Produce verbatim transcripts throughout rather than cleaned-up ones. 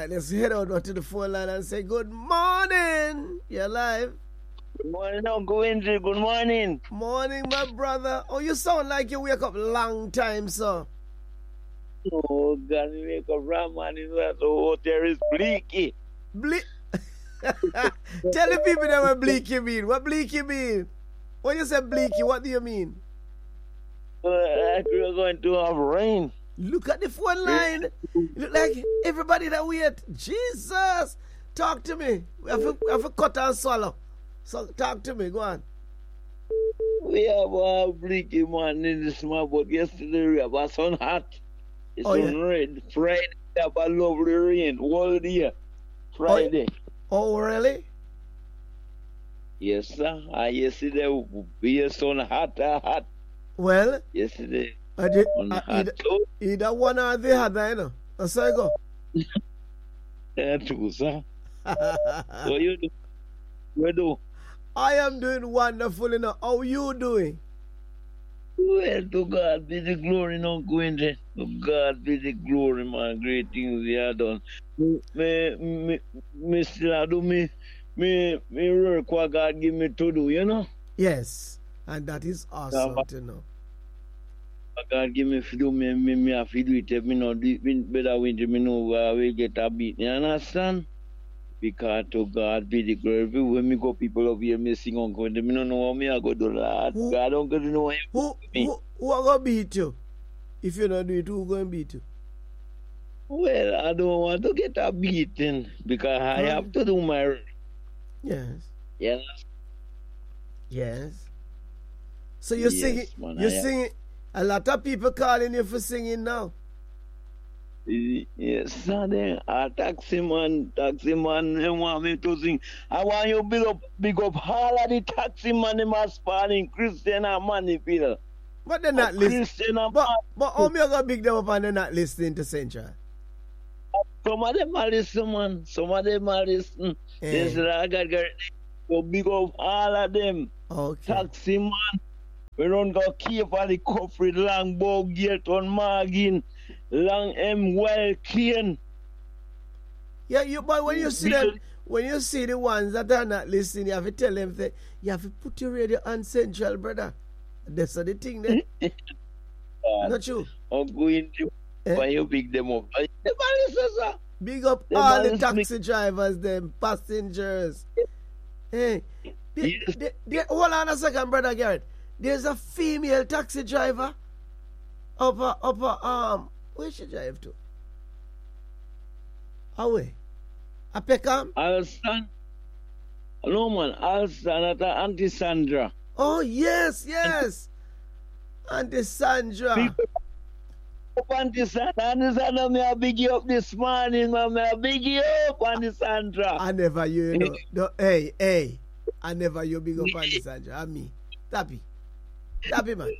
right, let's head over to the phone line and say good morning. You're live. Good morning, Uncle Windsor. Good morning. Morning, my brother. Oh, you sound like you wake up long time, sir. Oh, God, we wake up right, man. So oh, there is bleaky. Ble- Tell the people that what bleaky mean. What bleaky mean? When you say bleaky, what do you mean? Uh, like we're going to have rain. Look at the phone line. Look like everybody that wait. Jesus. Talk to me. We have to, we have to cut and swallow. So talk to me. Go on. We have a bleaky, man, in the small boat. Yesterday, we have a sun hot. It's Oh, yeah. sun red. Friday, we have a lovely rain. All day. Friday. Oh, really? Yes, sir. Uh, yesterday, we had sun hot, uh, hot. Well, Yesterday, I did, on I, hot either, too. either one or the other, you know. That's how I go. Yeah, too, sir. What you do? What do? I am doing wonderful, you know. How you doing? Well, to God be the glory, no Quentin. To God be the glory, man. Great things we have done. Me, me, me still do me, me, me work what God give me to do, you know? Yes. And that is awesome Yeah, to know. What God give me to do, me, me, me have to do it. If me not do it, better winter, me know where I will get a beat. You understand? Because to God be the glory. When me go people over here, me sing on Quentin, me don't know how me I go do that. Who- God don't go to know him. Who, Me. who, who are going to beat you? If you don't do it, who going to beat you? Well, I don't want to get a beating because I Hmm. have to do my, Yes. yeah. Yes. So you're Yes, singing, man, you're I am. singing. A lot of people calling you for singing now. Yes, sir. Then a taxi man, taxi man, they want me to sing. I want you big up, big up all of the taxi man in my spanning Christian and Manipil. But they're not listening. Christian and But, Man- but how me gonna big them up and they're not listening to Central? some of them are listen, man. Some of them are listen. Eh. They say, I got to go big up all of them. Okay. Taxi man. We don't go keep for the coffee, long bow gate on Margin, long M well cane. Yeah, you but when you see them, when you see the ones that are not listening, you have to tell them that you have to put your radio on Central, brother. That's the thing there. Not true. I'm going to Eh? when you pick them up. They listen, sir. Big up The all the man is taxi drivers, them passengers. Hey, they, Yes. they, they, hold on a second, brother Garrett. There's a female taxi driver up a, up a, um, where she drive to? Away. A Peckham? I'll stand. No, man, I'll stand at Auntie Sandra. Oh, yes, yes. Auntie Sandra. People up Auntie Sandra. Auntie Sandra, may I big you up this morning, man. May I big you up, Auntie Sandra. I never you, you know. No, hey, hey. I never you big up Auntie Sandra. I me. Tappy. Tappy, man.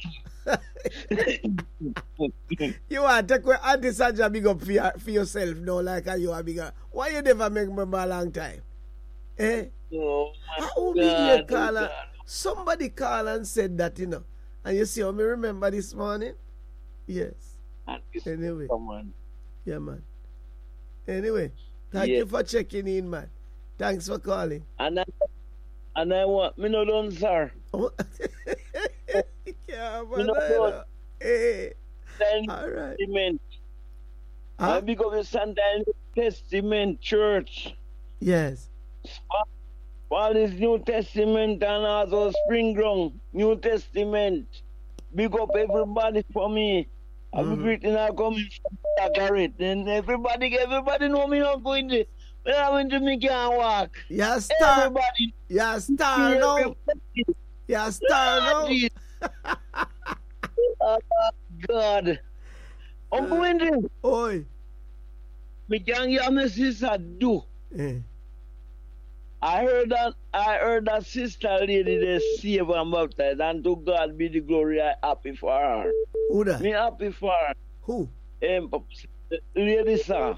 You want to take away Auntie Sandra big up for, your, for yourself, no, like how you are big up. Why you never make me a long time? Eh? Oh, my How big you God, call oh, her? Somebody called and said that, you know. And you see how me remember this morning? Yes. God. Anyway. Come on. Yeah, man. Anyway, thank Yeah. you for checking in, man. Thanks for calling. And I, and I want, me no done, sir. Oh. Yeah, Me man. no I done. know. Hey. Then All right. Testament. I Huh? big up the Sunday Testament Church. Yes. All this New Testament and also Spring Ground, New Testament. Big up everybody for me. I'm Mhm. greeting I coming from Garrett. And everybody, everybody know me not going to. When I went to me can't walk. You're a star. Everybody. You're a star now. Everybody. You're a star now. Lord, oh, God. Uncle Wendy, Oi. me can't hear my sister do. Eh. I heard that I heard that sister lady they save and baptized, and to God be the glory. I happy for her. Who that? Me happy for her. Who? Um, Papa- Lady sir.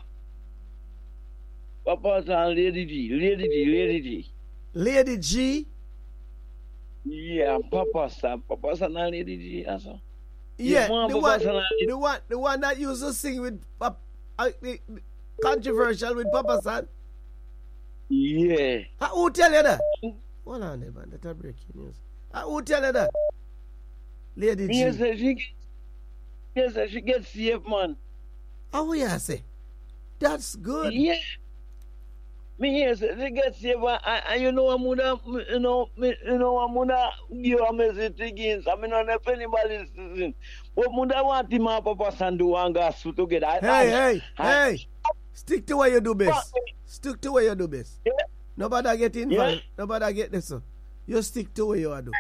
Papa and Lady G. Lady G. Lady G. Lady G? Yeah, Papa sir. Papa sir and Lady G. Also. Yeah, Yeah, the Papa one, San- the one, the one that used to sing with uh, uh, the, controversial with Papa San? Yeah. Uh, who tell you that? Hold on there, man. That's a breaking news. Uh, who tell you that? Lady G. Yes, sir, she, yes, sir, she gets safe, man. How we are say? That's good. Yeah. Me yes, she gets safe, and, and you know I'm gonna, you know, me, you know I'm gonna give a message against. I mean, not if anybody's listening, but I'm gonna want him and Papa San do one gospel together. I, Hey, I, hey, I, hey. Stick to what you do best. Stick to what you do best. Yeah. Nobody get involved. Yeah. Nobody get this. So. You stick to what you do.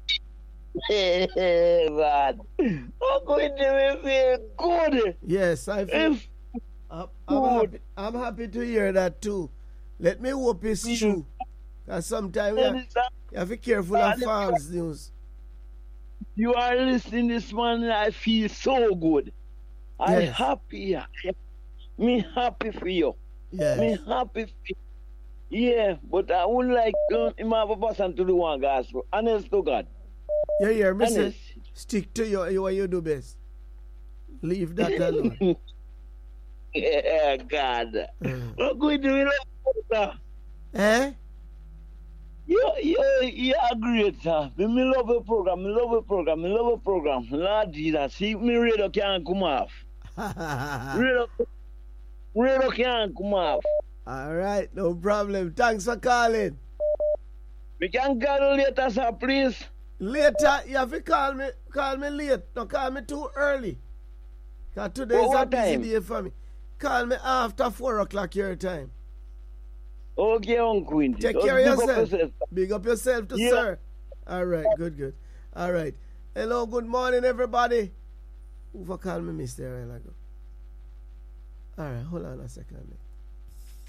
Hey, man. I'm going to feel good. Yes, I feel. If I'm, I'm, happy, I'm happy to hear that too. Let me hope it's Mm. true. Because sometimes you have, you have to be careful of false news. you are listening this morning, I feel so good. I Yes. happy. Me happy for you. Yes. Me happy for you. Yeah, but I would like uh, him have a person to do one gospel. Honest to God. You hear me say, Honest. stick to your, what you do best. Leave that alone. Yeah, God. Mm. What good do you love, Eh? You, you, you are great, sir. Me, me love the program. Me love the program. Me love the program. Lord Jesus, see, me radio can't come off. Radio, radio can't come off. All right, no problem. Thanks for calling. We can call later, sir, please. Later, you have to call me. Call me late. Don't call me too early. Because today is What a busy time? day for me. Call me after four o'clock your time. Okay, Uncle Quinty. Take Just care of pick up yourself. yourself. Big up yourself to Yeah. sir. All right, good, good. All right. Hello, good morning, everybody. Who for call me Mister a while ago? All right, hold on a second.